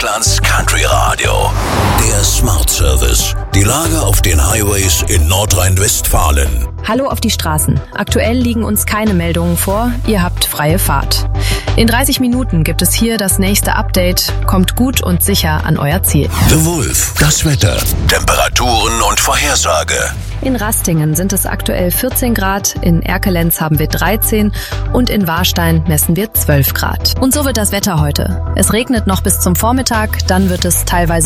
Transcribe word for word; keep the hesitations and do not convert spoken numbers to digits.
Deutschlands Country Radio. Der Smart Service. Die Lage auf den Highways in Nordrhein-Westfalen. Hallo auf die Straßen. Aktuell liegen uns keine Meldungen vor. Ihr habt freie Fahrt. In dreißig Minuten gibt es hier das nächste Update. Kommt gut und sicher an euer Ziel. The Wolf. Das Wetter. Temperaturen und Vorhersage. In Rastingen sind es aktuell vierzehn Grad, in Erkelenz haben wir dreizehn und in Warstein messen wir zwölf Grad. Und so wird das Wetter heute. Es regnet noch bis zum Vormittag, dann wird es teilweise